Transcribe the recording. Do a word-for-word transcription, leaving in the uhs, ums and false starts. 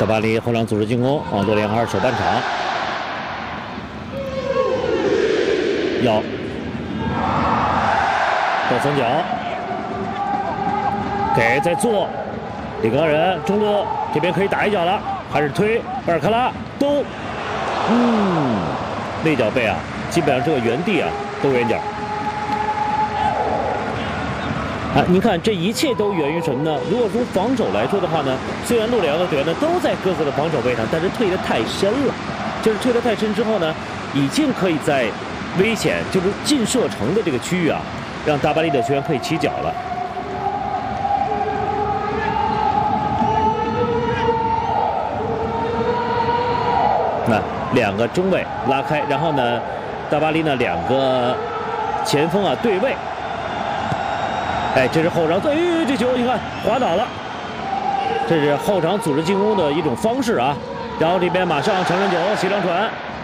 大巴黎后场组织进攻，网多联还是手半场。要到封角，给在做，里格人中路这边可以打一脚了，还是推巴尔卡拉都，嗯，内脚背啊，基本上这个原地啊都远角。 啊，您看，这一切都源于什么呢？如果从防守来说的话呢，虽然陆两个队员呢都在各自的防守位上，但是退得太深了。就是退得太深之后呢，已经可以在危险就是进射程的这个区域啊，让大巴黎的球员可以起脚了。那两个中卫拉开，然后呢，大巴黎呢两个前锋啊对位。 哎，这是后场，哎，这球你看滑倒了，这是后场组织进攻的一种方式啊。然后这边马上长传球，斜长传，